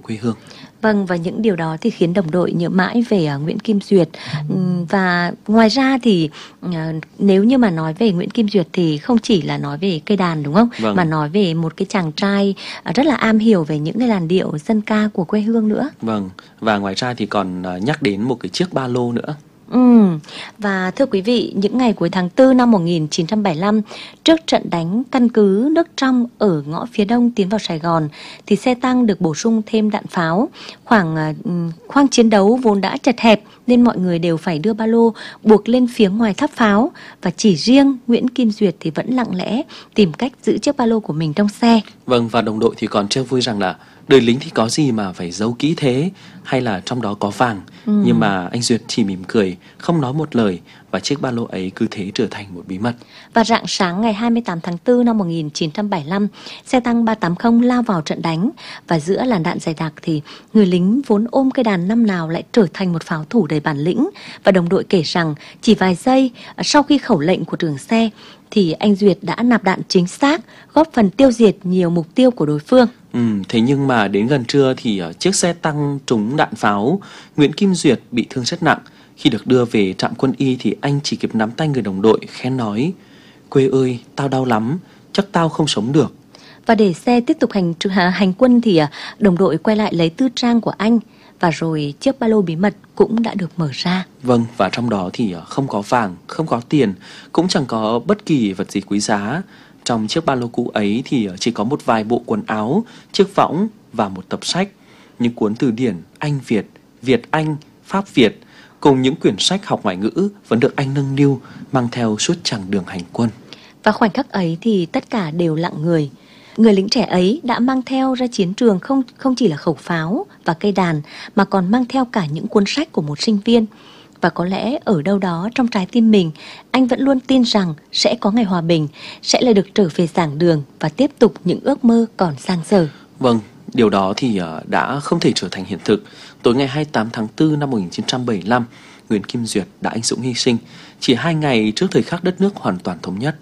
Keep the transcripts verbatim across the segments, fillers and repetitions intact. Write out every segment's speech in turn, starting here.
quê hương. Vâng, và những điều đó thì khiến đồng đội nhớ mãi về uh, Nguyễn Kim Duyệt. Uhm, và ngoài ra thì uh, nếu như mà nói về Nguyễn Kim Duyệt thì không chỉ là nói về cây đàn đúng không? Vâng. Mà nói về một cái chàng trai uh, rất là am hiểu về những cái làn điệu dân ca của quê hương nữa. Vâng, và ngoài ra thì còn uh, nhắc đến một cái chiếc ba lô nữa. Ừ. Và thưa quý vị, những ngày cuối tháng tư năm một nghìn chín trăm bảy mươi lăm, trước trận đánh căn cứ nước trong ở ngõ phía đông tiến vào Sài Gòn, thì xe tăng được bổ sung thêm đạn pháo. Khoảng uh, khoang chiến đấu vốn đã chật hẹp nên mọi người đều phải đưa ba lô buộc lên phía ngoài tháp pháo. Và chỉ riêng Nguyễn Kim Duyệt thì vẫn lặng lẽ tìm cách giữ chiếc ba lô của mình trong xe. Vâng, và đồng đội thì còn trêu vui rằng là đời lính thì có gì mà phải giấu kỹ thế, hay là trong đó có vàng. ừ. Nhưng mà anh Duyệt chỉ mỉm cười, không nói một lời, và chiếc ba lô ấy cứ thế trở thành một bí mật. Và rạng sáng ngày hai mươi tám tháng tư năm một nghìn chín trăm bảy mươi lăm, xe tăng ba tám không lao vào trận đánh. Và giữa làn đạn dày đặc thì người lính vốn ôm cây đàn năm nào lại trở thành một pháo thủ đầy bản lĩnh. Và đồng đội kể rằng chỉ vài giây sau khi khẩu lệnh của trưởng xe thì anh Duyệt đã nạp đạn chính xác, góp phần tiêu diệt nhiều mục tiêu của đối phương. Ừ, thế nhưng mà đến gần trưa thì uh, chiếc xe tăng trúng đạn pháo, Nguyễn Kim Duyệt bị thương rất nặng. Khi được đưa về trạm quân y thì anh chỉ kịp nắm tay người đồng đội khen nói: "Quê ơi, tao đau lắm, chắc tao không sống được." Và để xe tiếp tục hành hành quân thì uh, đồng đội quay lại lấy tư trang của anh. Và rồi chiếc ba lô bí mật cũng đã được mở ra. Vâng, và trong đó thì uh, không có vàng, không có tiền, cũng chẳng có bất kỳ vật gì quý giá. Trong chiếc ba lô cũ ấy thì chỉ có một vài bộ quần áo, chiếc võng và một tập sách. Những cuốn từ điển Anh Việt, Việt Anh, Pháp Việt cùng những quyển sách học ngoại ngữ vẫn được anh nâng niu mang theo suốt chặng đường hành quân. Và khoảnh khắc ấy thì tất cả đều lặng người. Người lính trẻ ấy đã mang theo ra chiến trường không, không chỉ là khẩu pháo và cây đàn, mà còn mang theo cả những cuốn sách của một sinh viên. Và có lẽ ở đâu đó trong trái tim mình, anh vẫn luôn tin rằng sẽ có ngày hòa bình, sẽ lại được trở về giảng đường và tiếp tục những ước mơ còn dang dở. Vâng, điều đó thì đã không thể trở thành hiện thực. Tối ngày hai mươi tám tháng tư năm một nghìn chín trăm bảy mươi lăm, Nguyễn Kim Duyệt đã anh dũng hy sinh, chỉ hai ngày trước thời khắc đất nước hoàn toàn thống nhất.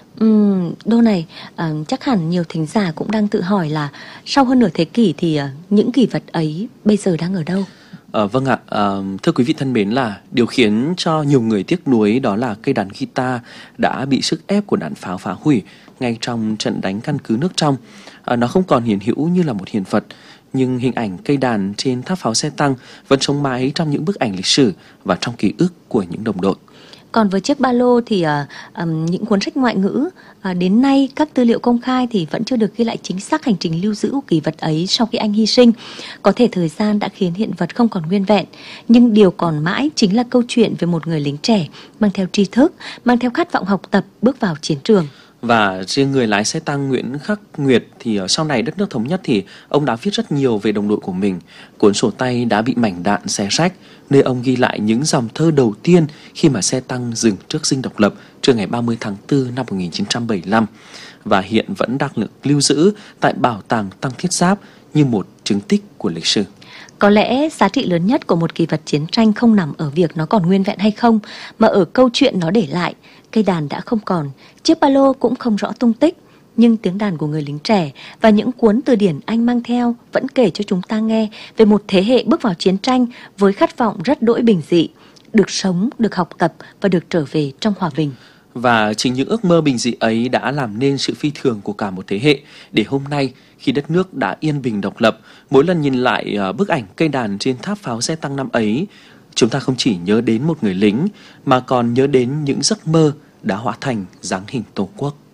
Ừ, Đô này, uh, chắc hẳn nhiều thính giả cũng đang tự hỏi là sau hơn nửa thế kỷ thì uh, những kỷ vật ấy bây giờ đang ở đâu? À, vâng ạ, à, thưa quý vị thân mến, là điều khiến cho nhiều người tiếc nuối đó là cây đàn guitar đã bị sức ép của đạn pháo phá hủy ngay trong trận đánh căn cứ nước trong. À, nó không còn hiển hữu như là một hiện vật, nhưng hình ảnh cây đàn trên tháp pháo xe tăng vẫn sống mãi trong những bức ảnh lịch sử và trong ký ức của những đồng đội. Còn với chiếc ba lô thì uh, um, những cuốn sách ngoại ngữ, uh, đến nay các tư liệu công khai thì vẫn chưa được ghi lại chính xác hành trình lưu giữ của kỷ vật ấy sau khi anh hy sinh. Có thể thời gian đã khiến hiện vật không còn nguyên vẹn, nhưng điều còn mãi chính là câu chuyện về một người lính trẻ mang theo tri thức, mang theo khát vọng học tập bước vào chiến trường. Và riêng người lái xe tăng Nguyễn Khắc Nguyệt thì sau này đất nước thống nhất thì ông đã viết rất nhiều về đồng đội của mình. Cuốn sổ tay đã bị mảnh đạn xé rách, nơi ông ghi lại những dòng thơ đầu tiên khi mà xe tăng dừng trước dinh độc lập trưa ngày ba mươi tháng tư năm một nghìn chín trăm bảy mươi lăm, và hiện vẫn đang được lưu giữ tại Bảo tàng Tăng Thiết Giáp như một chứng tích của lịch sử. Có lẽ giá trị lớn nhất của một kỷ vật chiến tranh không nằm ở việc nó còn nguyên vẹn hay không, mà ở câu chuyện nó để lại. Cây đàn đã không còn, chiếc ba lô cũng không rõ tung tích, nhưng tiếng đàn của người lính trẻ và những cuốn từ điển anh mang theo vẫn kể cho chúng ta nghe về một thế hệ bước vào chiến tranh với khát vọng rất đỗi bình dị, được sống, được học tập và được trở về trong hòa bình. Và chính những ước mơ bình dị ấy đã làm nên sự phi thường của cả một thế hệ, để hôm nay khi đất nước đã yên bình độc lập, mỗi lần nhìn lại bức ảnh cây đàn trên tháp pháo xe tăng năm ấy, chúng ta không chỉ nhớ đến một người lính mà còn nhớ đến những giấc mơ đã hóa thành dáng hình Tổ quốc.